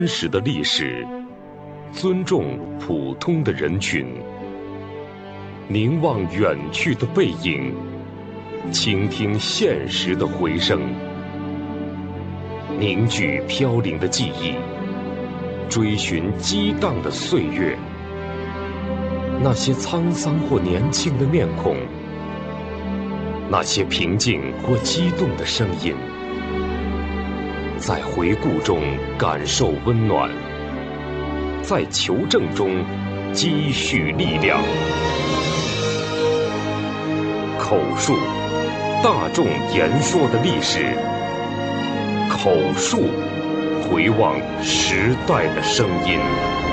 真实的历史，尊重普通的人群，凝望远去的背影，倾听现实的回声，凝聚飘零的记忆，追寻激荡的岁月。那些沧桑或年轻的面孔，那些平静或激动的声音，在回顾中感受温暖，在求证中积蓄力量。口述，大众言说的历史；口述，回望时代的声音。